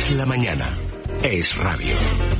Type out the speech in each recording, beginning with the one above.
Es la mañana. Es radio.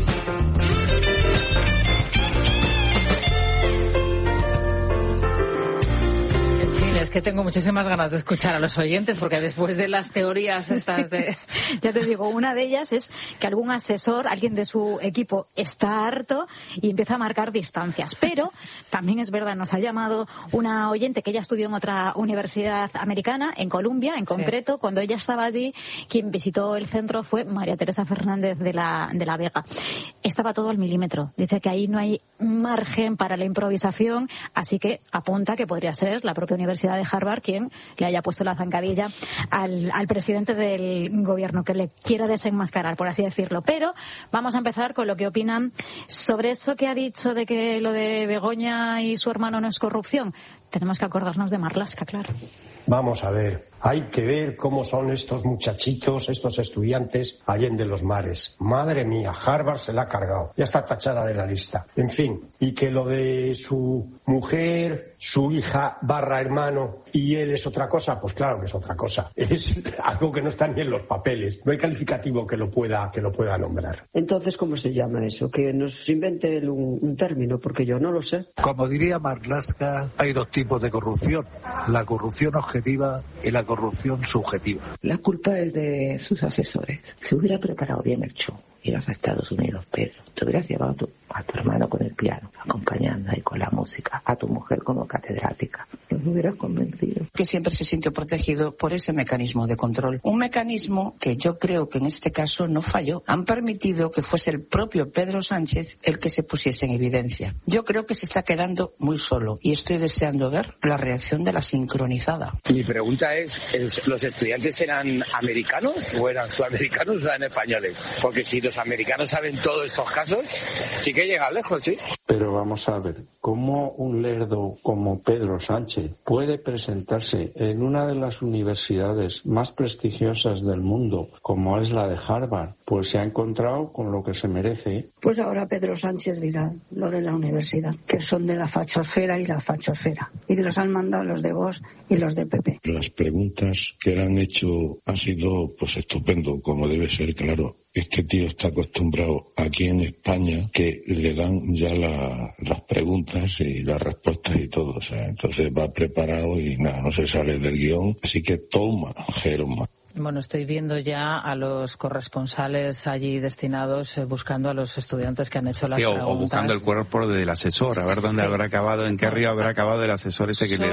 Es que tengo muchísimas ganas de escuchar a los oyentes, porque después de las teorías estas de... Ya te digo, una de ellas es que algún asesor, alguien de su equipo, está harto y empieza a marcar distancias. Pero también es verdad, nos ha llamado una oyente que ella estudió en otra universidad americana, en Columbia, en concreto. Sí. Cuando ella estaba allí, quien visitó el centro fue María Teresa Fernández de la Vega. Estaba todo al milímetro. Dice que ahí no hay margen para la improvisación, así que apunta que podría ser la propia Universidad de Harvard quien le haya puesto la zancadilla al presidente del gobierno, que le quiera desenmascarar, por así decirlo. Pero vamos a empezar con lo que opinan sobre eso que ha dicho de que lo de Begoña y su hermano no es corrupción. Tenemos que acordarnos de Marlaska, claro. Vamos a ver, hay que ver cómo son estos muchachitos, estos estudiantes allende los mares. Madre mía, Harvard se la ha cargado, ya está tachada de la lista. En fin, y que lo de su mujer, su hija / hermano y él es otra cosa, pues claro que es otra cosa. Es algo que no está ni en los papeles, no hay calificativo que lo pueda nombrar. Entonces, ¿cómo se llama eso? Que nos invente él un término, porque yo no lo sé. Como diría Marlaska, hay dos tipos de corrupción: la corrupción objetiva y la corrupción subjetiva. La culpa es de sus asesores. Se hubiera preparado bien el show. Ibas a Estados Unidos, Pedro. Te hubieras llevado a tu hermano con el piano, acompañando ahí con la música, a tu mujer como catedrática. Los hubieras convencido. Que siempre se sintió protegido por ese mecanismo de control. Un mecanismo que yo creo que en este caso no falló. Han permitido que fuese el propio Pedro Sánchez el que se pusiese en evidencia. Yo creo que se está quedando muy solo y estoy deseando ver la reacción de la sincronizada. Mi pregunta es, ¿los estudiantes eran americanos o eran sudamericanos o eran españoles? Porque si los americanos saben todos estos casos, sí que llegan lejos, ¿sí? Pero vamos a ver, ¿cómo un lerdo como Pedro Sánchez puede presentarse en una de las universidades más prestigiosas del mundo, como es la de Harvard? Pues se ha encontrado con lo que se merece. Pues ahora Pedro Sánchez dirá lo de la universidad, que son de la fachosfera y la fachosfera. Y los han mandado los de Vox y los de PP. Las preguntas que le han hecho han sido pues estupendo, como debe ser, claro. Este tío está acostumbrado aquí en España que le dan ya las preguntas y las respuestas y todo, o sea, entonces va preparado y nada, no se sale del guión, así que toma, Germa. Bueno, estoy viendo ya a los corresponsales allí destinados buscando a los estudiantes que han hecho las preguntas. O buscando el cuerpo del asesor, a ver dónde habrá acabado, en qué río habrá acabado el asesor ese que le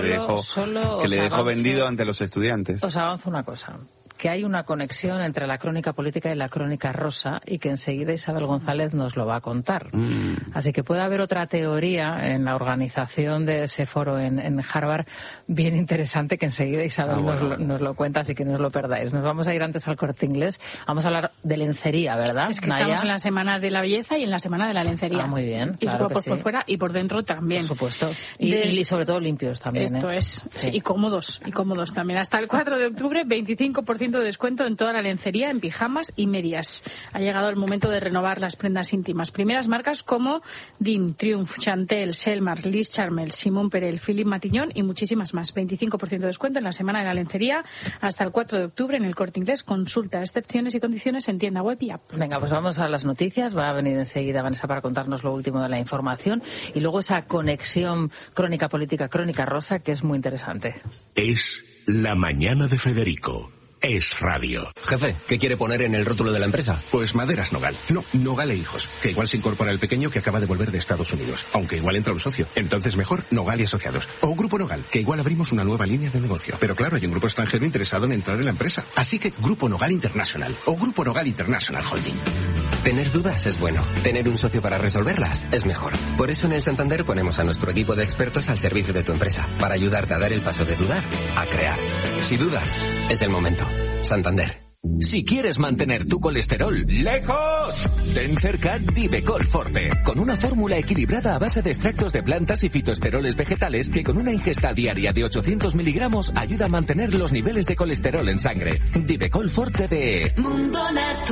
dejó vendido ante los estudiantes. Os avanzo una cosa, que hay una conexión entre la crónica política y la crónica rosa y que enseguida Isabel González nos lo va a contar. Así que puede haber otra teoría en la organización de ese foro en Harvard bien interesante que enseguida Isabel nos lo cuenta, así que no os lo perdáis. Nos vamos a ir antes al Corte Inglés. Vamos a hablar de lencería, ¿verdad? Es que estamos en la semana de la belleza y en la semana de la lencería. Ah, muy bien. Y claro por fuera y por dentro también. Por supuesto. Y sobre todo limpios también. Esto es. Sí. Y cómodos también. Hasta el 4 de octubre, 25% de descuento en toda la lencería, en pijamas y medias. Ha llegado el momento de renovar las prendas íntimas. Primeras marcas como Dim, Triumph, Chantel, Selmar, Liz Charmel, Simón Perel, Philippe Matillon y muchísimas más. 25% de descuento en la semana de la lencería hasta el 4 de octubre en el Corte Inglés. Consulta excepciones y condiciones en tienda web y app. Venga, pues vamos a las noticias. Va a venir enseguida Vanessa para contarnos lo último de la información y luego esa conexión crónica política, crónica rosa, que es muy interesante. Es la mañana de Federico. Es radio. Jefe, ¿qué quiere poner en el rótulo de la empresa? Pues Maderas Nogal. No, Nogal e Hijos. Que igual se incorpora el pequeño que acaba de volver de Estados Unidos. Aunque igual entra un socio. Entonces mejor Nogal y Asociados. O Grupo Nogal, que igual abrimos una nueva línea de negocio. Pero claro, hay un grupo extranjero interesado en entrar en la empresa. Así que Grupo Nogal International. O Grupo Nogal International Holding. Tener dudas es bueno. Tener un socio para resolverlas es mejor. Por eso en el Santander ponemos a nuestro equipo de expertos al servicio de tu empresa. Para ayudarte a dar el paso de dudar a crear. Si dudas, es el momento. Santander. Si quieres mantener tu colesterol lejos, ten cerca Divecol Forte, con una fórmula equilibrada a base de extractos de plantas y fitoesteroles vegetales que con una ingesta diaria de 800 miligramos ayuda a mantener los niveles de colesterol en sangre. Divecol Forte de Mundo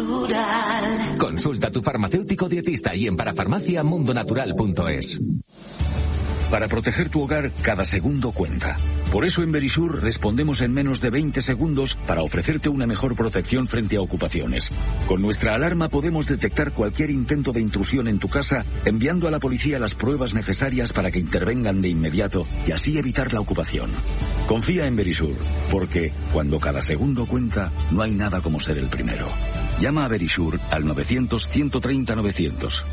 Natural. Consulta a tu farmacéutico dietista y en parafarmacia mundonatural.es. Para proteger tu hogar, cada segundo cuenta. Por eso en Verisur respondemos en menos de 20 segundos para ofrecerte una mejor protección frente a ocupaciones. Con nuestra alarma podemos detectar cualquier intento de intrusión en tu casa, enviando a la policía las pruebas necesarias para que intervengan de inmediato y así evitar la ocupación. Confía en Verisur, porque cuando cada segundo cuenta, no hay nada como ser el primero. Llama a Verisur al 900-130-900.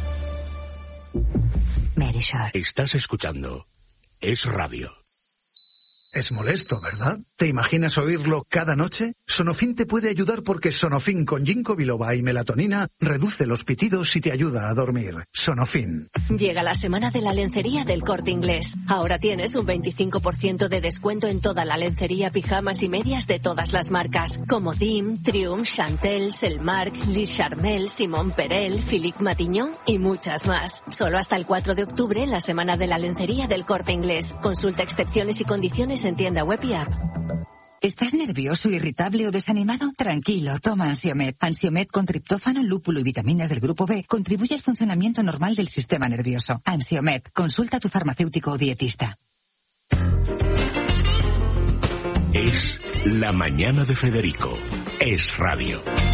Verisur. Estás escuchando Es Radio. Es molesto, ¿verdad? ¿Te imaginas oírlo cada noche? Sonofin te puede ayudar porque Sonofin con ginkgo biloba y melatonina reduce los pitidos y te ayuda a dormir. Sonofin. Llega la semana de la lencería del Corte Inglés. Ahora tienes un 25% de descuento en toda la lencería, pijamas y medias de todas las marcas, como Dim, Triumph, Chantel, Selmark, Lis Charmel, Simon Perel, Philippe Matignon y muchas más. Solo hasta el 4 de octubre, la semana de la lencería del Corte Inglés. Consulta excepciones y condiciones en tienda web y app. ¿Estás nervioso, irritable o desanimado? Tranquilo, toma Ansiomed. Ansiomed con triptófano, lúpulo y vitaminas del grupo B contribuye al funcionamiento normal del sistema nervioso. Ansiomed, consulta a tu farmacéutico o dietista. Es La Mañana de Federico. Es Radio.